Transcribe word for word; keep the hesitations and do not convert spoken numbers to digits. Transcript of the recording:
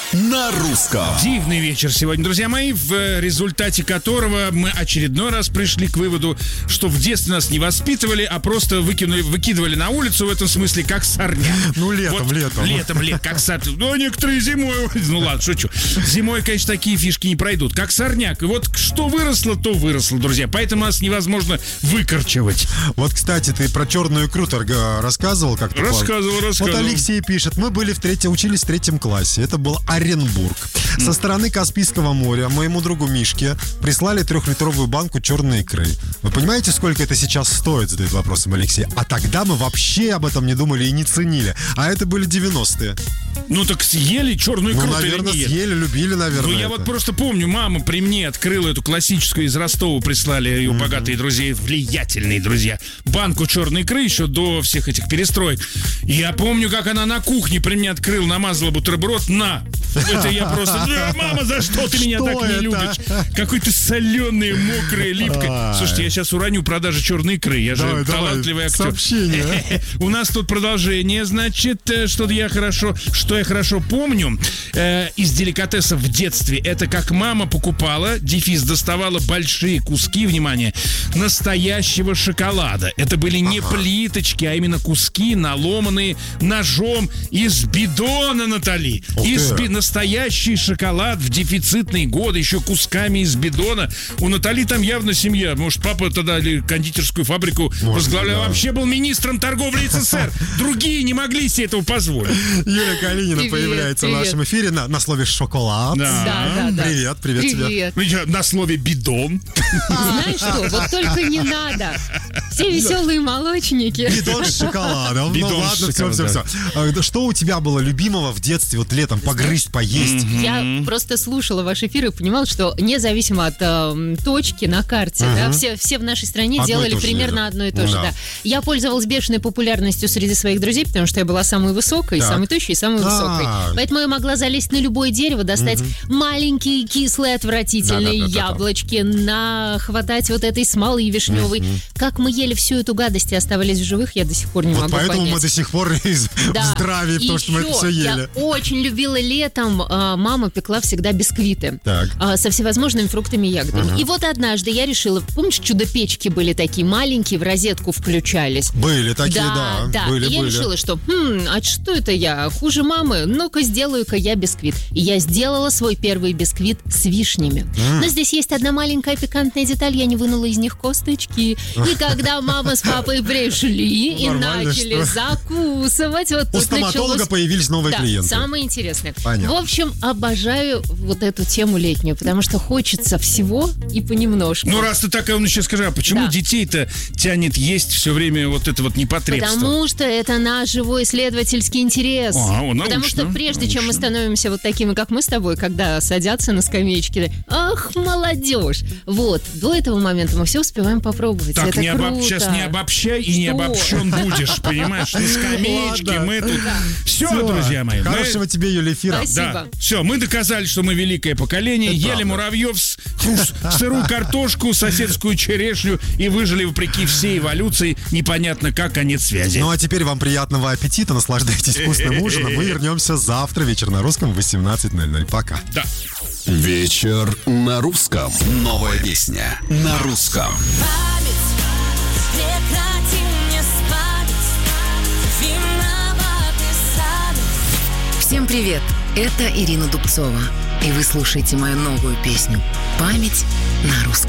на русском. Дивный вечер сегодня, друзья мои, в результате которого мы очередной раз пришли к выводу, что в детстве нас не воспитывали, а просто выкинули, выкидывали на улицу, в этом смысле, как сорняк. Ну, летом, вот, летом. Летом, летом, как сорняк. Ну, некоторые зимой, ну ладно, шучу. Зимой, конечно, такие фишки не пройдут, как сорняк. И вот что выросло, то выросло, друзья. Поэтому нас невозможно выкорчевать. Вот, кстати, ты про черную икру рассказывал как-то? Рассказывал, рассказывал. Вот Алексей пишет, мы были в третьем, учились в третьем классе. Это был Оренбург. Со стороны Каспийского моря моему другу Мишке прислали трехлитровую банку черной икры. Вы понимаете, сколько это сейчас стоит, задает вопросом Алексей? А тогда мы вообще об этом не думали и не ценили. А это были девяностые. Ну так съели черную икру, ну, наверное, или нет? съели, любили, наверное. Ну, я это. вот просто помню, мама при мне открыла эту классическую из Ростова, прислали ее mm-hmm. богатые друзья, влиятельные друзья, банку черной икры еще до всех этих перестроек. И я помню, как она на кухне при мне открыла, намазала бутерброд, на! Это я просто, мама, за что ты меня так не любишь? Какой ты соленый, мокрый, липкий. Слушайте, я сейчас уроню продажи черной икры, я же талантливый актер. Сообщение. У нас тут продолжение, значит, что я хорошо, что я хорошо помню э, из деликатесов в детстве. Это как мама покупала, дефис, доставала большие куски, внимание, настоящего шоколада. Это были не ага. плиточки, а именно куски, наломанные ножом из бидона, Натали. Из би... Настоящий шоколад в дефицитные годы, еще кусками из бидона. У Натали там явно семья. Может, папа тогда или кондитерскую фабрику Может, возглавлял. Да. Вообще был министром торговли СССР. Другие не могли себе этого позволить. Юлия Калинина привет, появляется привет. в нашем эфире на, на слове «шоколад». Да. Да, да, привет, привет, привет тебе. На слове «бидон». Знаешь что, вот только не надо. Все веселые молочники. Бидон с шоколадом. Бидон ну ладно, все, все, все, все. Что у тебя было любимого в детстве, вот летом, погрызть, поесть? Я просто слушала ваш эфир и понимала, что независимо от э, точки на карте, uh-huh. да, все, все в нашей стране одно делали примерно же. одно и то же. Да. Да. Я пользовалась бешеной популярностью среди своих друзей, потому что я была самой высокой, так. самой тощей и самой А-а-а. высокой. Поэтому я могла залезть на любое дерево, достать uh-huh. маленькие, кислые, отвратительные да-да-да-да-да. яблочки, нахватать вот этой смолы вишневой. Uh-huh. Как мы ели всю эту гадость и оставались в живых, я до сих пор не вот могу понять. Поэтому мы до сих пор да. в здравии, потому что мы это все ели. Я очень любила летом, а, мама пекла всегда бисквиты а, со всевозможными фруктами и ягодами. Uh-huh. И вот однажды я решила, помнишь, чудо-печки были такие маленькие, в розетку включались? Были такие, да. Да, да. Были, и я были. решила, что, хм, а что это я? Хуже мамы? Ну-ка, сделаю-ка я бисквит. И я сделала свой первый бисквит с вишнями. Mm. Но здесь есть одна маленькая пикантная деталь, я не вынула из них косточки. И когда мама с папой пришли и начали закусывать, вот у стоматолога появились новые клиенты. Самое интересное. Понятно. В общем, обожаю вот эту тему летнюю, потому что хочется всего и понемножку. Ну, раз ты такая, ну, сейчас скажи, а почему да. детей-то тянет есть все время вот это вот непотребство? Потому что это наш живой исследовательский интерес. А, о, научно, потому что прежде научно. чем мы становимся вот такими, как мы с тобой, когда садятся на скамеечке, ах, молодежь. Вот, до этого момента мы все успеваем попробовать. Так, это не круто. обоб... сейчас не обобщай и что? не обобщен будешь, понимаешь? На скамеечке мы тут... Все, друзья мои. Хорошего тебе, Юлия, эфира. Спасибо. Да. Все, мы доказали, что мы великое поколение, это ели правда. муравьев, сырую картошку, соседскую черешню и выжили вопреки всей эволюции, непонятно как, а нет связи. Ну а теперь вам приятного аппетита, наслаждайтесь вкусным ужином. Мы вернемся завтра, вечер на русском в восемнадцать ноль ноль. Пока. Да. Вечер на русском. Новая песня на русском. Всем привет! Это Ирина Дубцова. И вы слушаете мою новую песню «Память на русском».